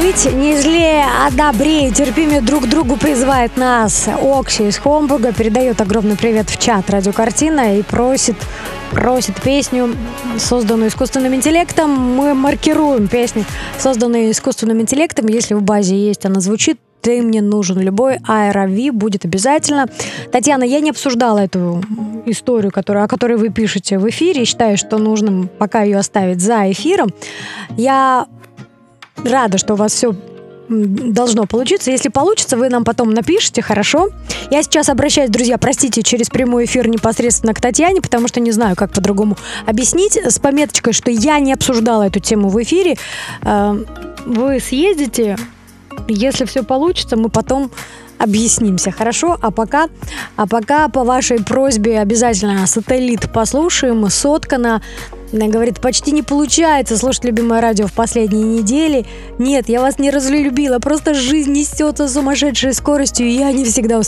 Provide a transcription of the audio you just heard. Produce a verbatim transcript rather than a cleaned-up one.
Быть не злее, а добрее, терпимее друг другу призывает нас. Окси из Хомбурга передает огромный привет в чат «Радио Картина» и просит, просит песню, созданную искусственным интеллектом. Мы маркируем песни, созданные искусственным интеллектом. Если в базе есть, она звучит. «Ты мне нужен», любой Аэрови будет обязательно. Татьяна, я не обсуждала эту историю, которую, о которой вы пишете в эфире. Считаю, что нужно пока ее оставить за эфиром. Я рада, что у вас все должно получиться. Если получится, вы нам потом напишите, хорошо? Я сейчас обращаюсь, друзья, простите, через прямой эфир непосредственно к Татьяне, потому что не знаю, как по-другому объяснить. С пометочкой, что я не обсуждала эту тему в эфире. Вы съездите... Если все получится, мы потом объяснимся, хорошо? А пока, а пока по вашей просьбе обязательно «Сателлит» послушаем. Соткана говорит, почти не получается слушать любимое радио в последние недели. Нет, я вас не разлюбила, просто жизнь несется с сумасшедшей скоростью, и я не всегда успеваю